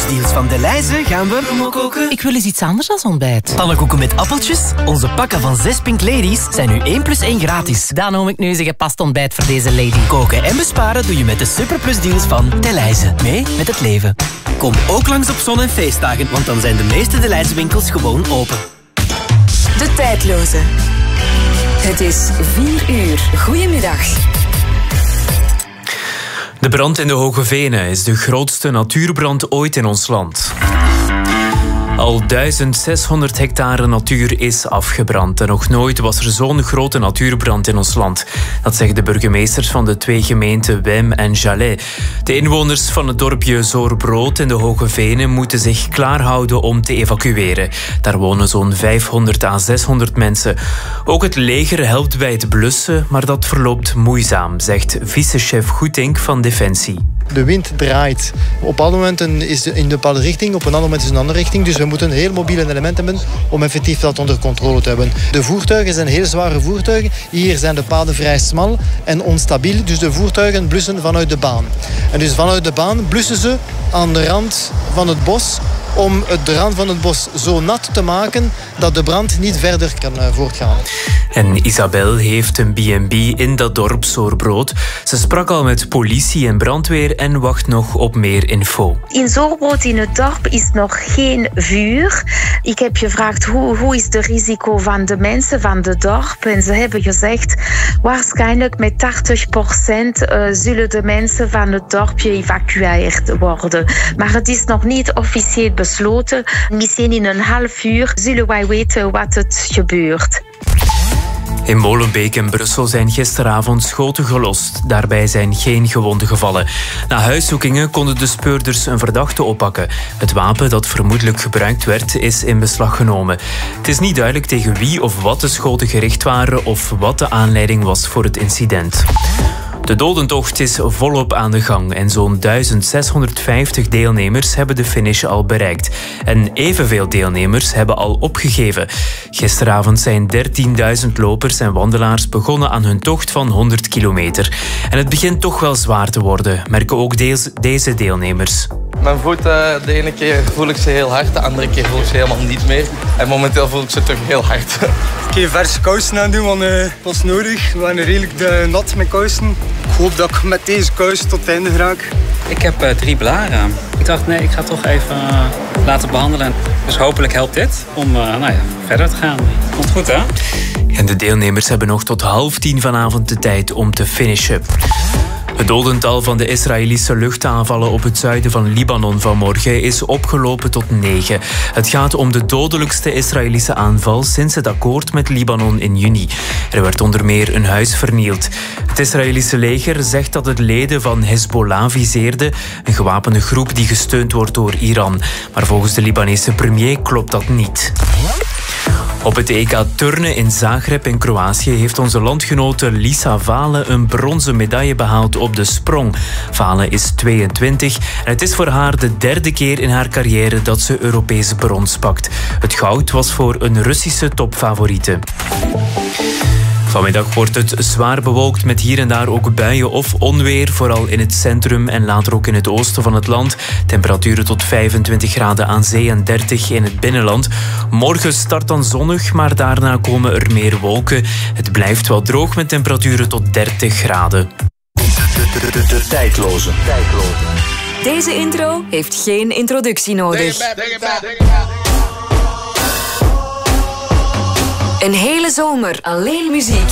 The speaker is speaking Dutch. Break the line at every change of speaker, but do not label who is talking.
superplusdeals van Delhaize gaan we...
koken? Ik wil eens iets anders dan ontbijt.
Pannenkoeken met appeltjes? Onze pakken van 6 Pink Ladies zijn nu 1 + 1 gratis.
Dan noem ik nu eens een gepast ontbijt voor deze lady.
Koken en besparen doe je met de superplusdeals van Delhaize. Mee met het leven. Kom ook langs op zon- en feestdagen, want dan zijn de meeste Delhaize winkels gewoon open.
De Tijdloze. Het is 4 uur. Goedemiddag.
De brand in de Hoge Venen is de grootste natuurbrand ooit in ons land. Al 1600 hectare natuur is afgebrand en nog nooit was er zo'n grote natuurbrand in ons land. Dat zeggen de burgemeesters van de 2 gemeenten Wem en Jalais. De inwoners van het dorpje Zoorbrood in de Hoge Venen moeten zich klaarhouden om te evacueren. Daar wonen zo'n 500 à 600 mensen. Ook het leger helpt bij het blussen, maar dat verloopt moeizaam, zegt vicechef Goetink van Defensie.
De wind draait. Op alle momenten is het in een bepaalde richting, op een ander moment is het een andere richting. Dus we moeten een heel mobiel element hebben om effectief dat onder controle te hebben. De voertuigen zijn heel zware voertuigen. Hier zijn de paden vrij smal en onstabiel. Dus de voertuigen blussen vanuit de baan. En dus vanuit de baan blussen ze aan de rand van het bos om de rand van het bos zo nat te maken dat de brand niet verder kan voortgaan.
En Isabel heeft een B&B in dat dorp Zoorbrood. Ze sprak al met politie en brandweer en wacht nog op meer info.
In Zoorbrood in het dorp is nog geen vuur. Ik heb gevraagd hoe is de risico van de mensen van het dorp. En ze hebben gezegd waarschijnlijk met 80% zullen de mensen van het dorpje geëvacueerd worden. Maar het is nog niet officieel besloten. Misschien in een half uur zullen wij weten wat het gebeurt.
In Molenbeek en Brussel zijn gisteravond schoten gelost. Daarbij zijn geen gewonden gevallen. Na huiszoekingen konden de speurders een verdachte oppakken. Het wapen dat vermoedelijk gebruikt werd, is in beslag genomen. Het is niet duidelijk tegen wie of wat de schoten gericht waren of wat de aanleiding was voor het incident. De dodentocht is volop aan de gang en zo'n 1650 deelnemers hebben de finish al bereikt. En evenveel deelnemers hebben al opgegeven. Gisteravond zijn 13.000 lopers en wandelaars begonnen aan hun tocht van 100 kilometer. En het begint toch wel zwaar te worden, merken ook deze deelnemers.
Mijn voeten, de ene keer voel ik ze heel hard, de andere keer voel ik ze helemaal niet meer. En momenteel voel ik ze toch heel hard.
Ik ga verse kousen aan doen, want dat was nodig. We waren redelijk nat met kousen. Ik hoop dat ik met deze kousen tot het einde raak.
Ik heb 3 blaren. Ik dacht, nee, ik ga het toch even laten behandelen. Dus hopelijk helpt dit om verder te gaan. Komt goed, hè?
En de deelnemers hebben nog tot 9:30 vanavond de tijd om te finishen. Het dodental van de Israëlische luchtaanvallen op het zuiden van Libanon vanmorgen is opgelopen tot 9. Het gaat om de dodelijkste Israëlische aanval sinds het akkoord met Libanon in juni. Er werd onder meer een huis vernield. Het Israëlische leger zegt dat het leden van Hezbollah viseerde, een gewapende groep die gesteund wordt door Iran. Maar volgens de Libanese premier klopt dat niet. Op het EK turnen in Zagreb in Kroatië heeft onze landgenote Lisa Vale een bronzen medaille behaald op de sprong. Vale is 22 en het is voor haar de 3e keer in haar carrière dat ze Europees brons pakt. Het goud was voor een Russische topfavoriete. Vanmiddag wordt het zwaar bewolkt met hier en daar ook buien of onweer. Vooral in het centrum en later ook in het oosten van het land. Temperaturen tot 25 graden aan zee en 30 in het binnenland. Morgen start dan zonnig, maar daarna komen er meer wolken. Het blijft wel droog met temperaturen tot 30 graden.
De tijdloze.
Deze intro heeft geen introductie nodig. Een hele zomer alleen muziek.